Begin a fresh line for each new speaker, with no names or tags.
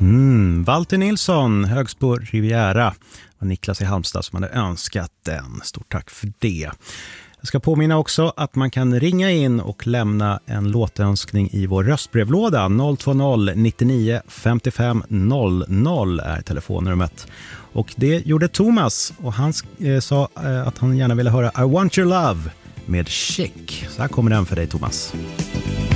Walter Nilsson, Högsbo Riviera, och Niklas i Halmstad som hade önskat den. Stort tack för det. Jag ska påminna också att man kan ringa in och lämna en låtönskning i vår röstbrevlåda. 020 99 55 00 är telefonnumret. Och det gjorde Thomas, och han sa att han gärna ville höra I Want Your Love med Chic. Så här kommer den för dig, Thomas.